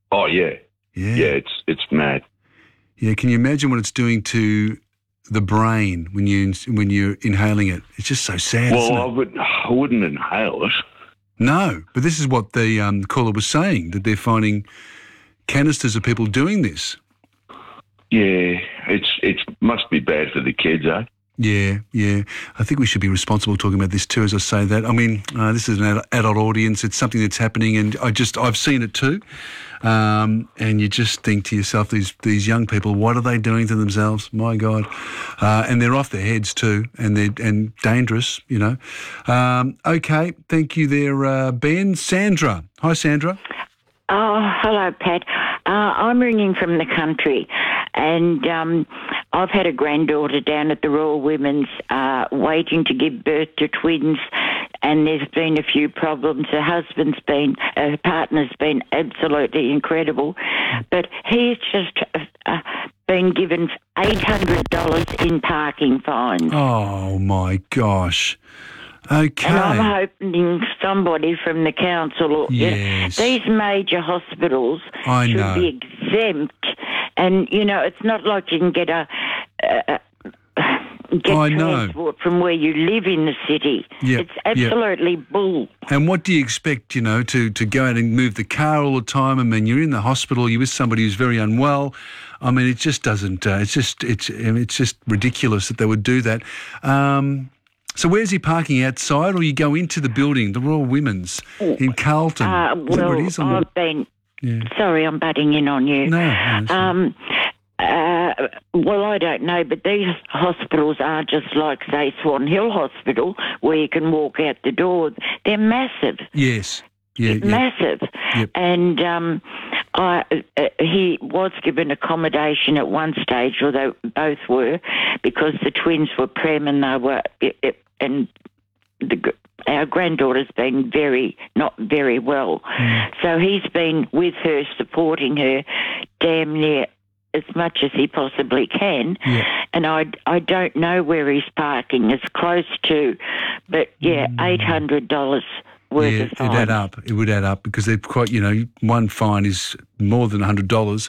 Oh, yeah. Yeah. Yeah, it's mad. Yeah, can you imagine what it's doing to the brain when you're inhaling it? It's just so sad, isn't it? I wouldn't inhale it. No, but this is what the caller was saying, that they're finding canisters of people doing this. Yeah, it must be bad for the kids, eh? Yeah. I think we should be responsible talking about this too, as I say that. I mean, this is an adult audience. It's something that's happening, and I've seen it too. And you just think to yourself, these young people, what are they doing to themselves? My God. And they're off their heads too, and they're dangerous, you know. Okay, thank you there, Ben. Sandra. Hi, Sandra. Oh, hello, Pat. I'm ringing from the country, and I've had a granddaughter down at the Royal Women's waiting to give birth to twins, and there's been a few problems. Her partner's been absolutely incredible, but he's just been given $800 in parking fines. Oh, my gosh. Okay. And I'm hoping somebody from the council, yes. These major hospitals should be exempt. And, you know, it's not like you can get transport from where you live in the city. Yep. It's absolutely bull. And what do you expect, you know, to go out and move the car all the time? I mean, you're in the hospital, you're with somebody who's very unwell. I mean, it just doesn't, it's just ridiculous that they would do that. So where's he parking, outside, or you go into the building, the Royal Women's in Carlton? Well, sorry, I'm butting in on you. No. Well, I don't know, but these hospitals are just like, say, Swan Hill Hospital, where you can walk out the door. They're massive. Yes. Yeah. Massive. Yep. And he was given accommodation at one stage, or they both were, because the twins were prem and they were, our granddaughter's been not very well. So he's been with her, supporting her damn near as much as he possibly can. Yeah. And I don't know where he's parking. It's close to, but $800 worth of fine. It would add up because they're quite, you know, one fine is more than $100.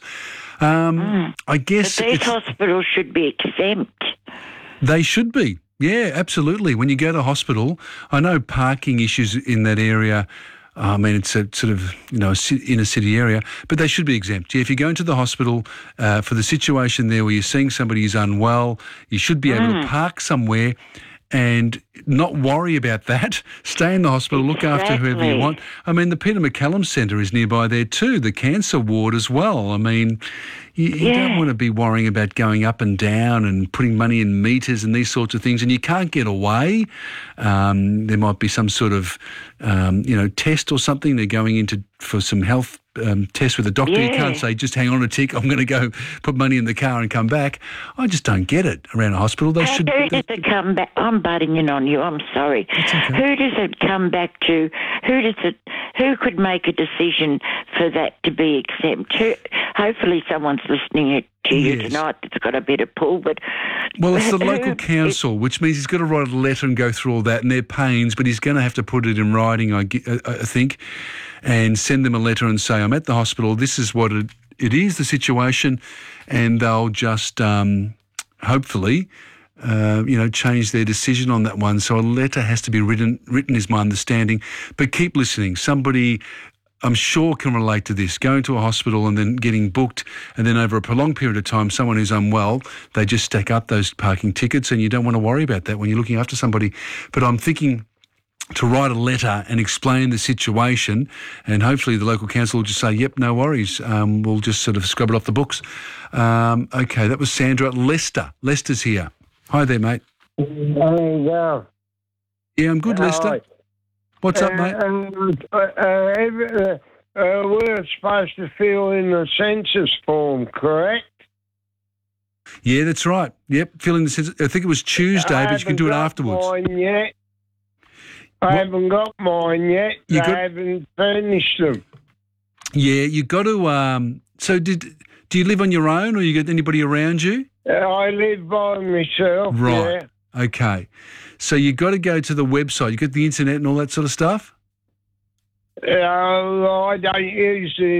I guess but these hospitals should be exempt. They should be. Yeah, absolutely. When you go to hospital, I know parking issues in that area. I mean, it's a sort of, you know, inner city area, but they should be exempt. Yeah, if you go into the hospital for the situation there where you're seeing somebody who's unwell, you should be able to park somewhere and not worry about that. Stay in the hospital, look after whoever you want. I mean, the Peter MacCallum Centre is nearby there too, the cancer ward as well. I mean, you don't want to be worrying about going up and down and putting money in meters and these sorts of things, and you can't get away. There might be some sort of, test or something. They're going for some health test with a doctor. You can't say, just hang on a tick, I'm going to go put money in the car and come back. I just don't get it around a hospital. Who does it come back? I'm butting in on you. I'm sorry. Okay. Who does it come back to? Who could make a decision for that to be exempt? Hopefully someone's listening to you tonight that's got a bit of pull. But well, it's the local council, which means he's got to write a letter and go through all that and their pains, but he's going to have to put it in writing, I think, and send them a letter and say, I'm at the hospital, this is what it is, the situation, and they'll just hopefully change their decision on that one. So a letter has to be written is my understanding. But keep listening. Somebody, I'm sure, can relate to this. Going to a hospital and then getting booked, and then over a prolonged period of time, someone who's unwell, they just stack up those parking tickets, and you don't want to worry about that when you're looking after somebody. But I'm thinking to write a letter and explain the situation, and hopefully the local council will just say, yep, no worries, we'll just sort of scrub it off the books. Okay, that was Sandra. Lester's here. Hi there, mate. There you go. Yeah, I'm good, Lester. Right. What's up, mate? We're supposed to fill in the census form, correct? Yeah, that's right. Yep, fill in the census. I think it was Tuesday, but you can do it afterwards. I haven't got mine yet. I haven't finished them. Yeah, you got to. So, do you live on your own, or you got anybody around you? I live by myself. Right. Yeah. Okay. So you got to go to the website. You got the internet and all that sort of stuff. I don't use the